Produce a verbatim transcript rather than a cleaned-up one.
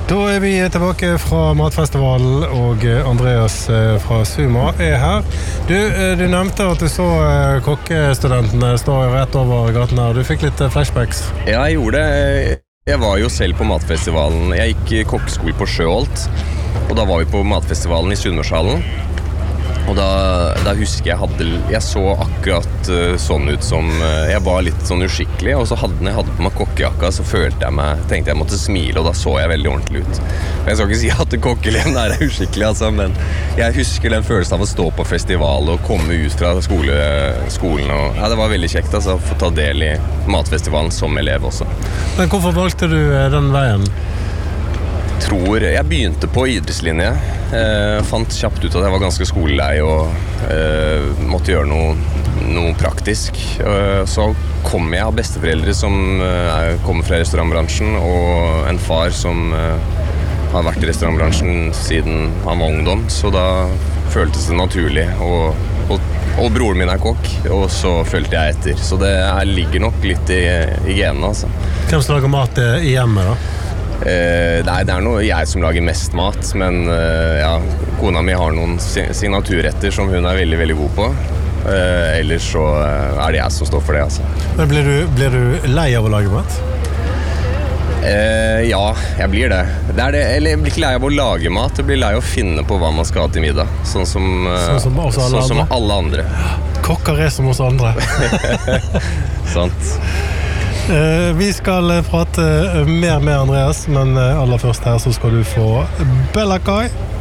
Da er vi tilbake fra Matfestivalen, og Andreas fra Suma er her. Du, du nevnte at du så kokkestudentene stå rett over gaten her. Du fikk litt flashbacks. Ja, jeg gjorde det. Jeg var jo selv på Matfestivalen. Jeg gikk kokkeskole på Sjøholt, og da var vi på Matfestivalen i Sunnmørshallen. Og da, da husker jeg hadde, jeg så akkurat uh, sånn ut som uh, jeg var litt sånn uskikkelig, og så hadde når jeg hadde på meg kokkejakka, så følte jeg meg, tenkte jeg måtte smile, og da så jeg veldig ordentlig ut. Jeg skal ikke si at kokkeleven er uskikkelig, altså, men jeg husker den følelsen av å stå på festival og komme ut fra skole, skolen, og ja, det var veldig kjekt altså, å få ta del i Matfestivalen som elev også. Men hvorfor valgte du den veien? Tror, jeg begynte på idrettslinje, eh, fant kjapt ut at jeg var ganske skolelei og eh, måtte gjøre noe, noe praktisk. Eh, så kom jeg av besteforeldre som eh, kommer fra restaurantbransjen, og en far som eh, har vært i restaurantbransjen siden han var ungdom, så da føltes det naturlig. Og, og, og broren min er kokk, og så følte jeg etter. Så det er, ligger nok litt i, i genene, altså. Hvem som lager mat i hjemmet da? Eh, nei, det er noe jeg som lager mest mat, men eh, ja, kona mi har noen signaturretter som hun er veldig, veldig god på. Eh, ellers så er det jeg som står for det, altså. Men blir du, blir du lei av å lage mat? Eh, ja, jeg blir det. det, er det eller jeg blir ikke lei av å lage mat, jeg blir lei av å finne på hva man skal ha til middag. Sånn som, sånn som, alle, sånn andre. som alle andre. Kokker er som oss andre. Sant. Uh, vi skal prate mer med Andreas, men aller først her så skal du få Bella Kai.